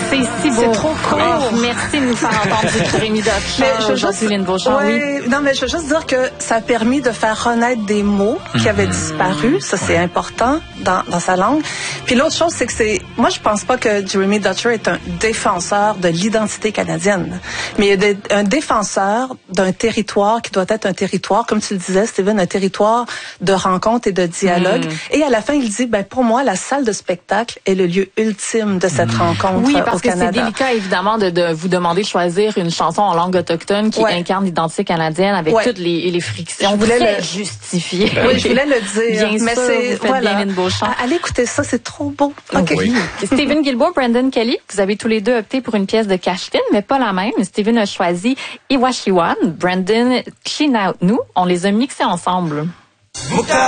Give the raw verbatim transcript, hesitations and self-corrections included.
C'est si beau. C'est trop court. Merci de nous faire entendre du Jérémy Dutcher, Jocelyne Beauchamp. Oui, oui, non, mais je veux juste dire que ça a permis de faire renaître des mots qui avaient disparu. Ça, c'est important dans, dans sa langue. Puis l'autre chose, c'est que c'est... Moi, je pense pas que Jérémy Dutcher est un défenseur de l'identité canadienne. Mais il est un défenseur d'un territoire qui doit être un territoire, comme tu le disais, Steven, un territoire de rencontre et de dialogue. Mm. Et à la fin, il dit, ben pour moi, la salle de spectacle est le lieu ultime de cette mm. rencontre oui, parce au que Canada. C'est délicat, évidemment, de, de vous demander de choisir une chanson en langue autochtone qui ouais. incarne l'identité canadienne avec ouais. toutes les, les frictions. Je voulais très le justifier. Oui, je voulais le dire. Bien mais sûr, c'est, vous faites voilà. bien, Lynn Beauchamp. Allez écouter ça, c'est trop beau. Okay. Oui. Stephen Guilbeault, Brandon Kelly, vous avez tous les deux opté pour une pièce de Cash-In, mais pas la même. Stephen a choisi Iwashiwan, Brandon Chinau. Nous, on les a mixés ensemble. Muka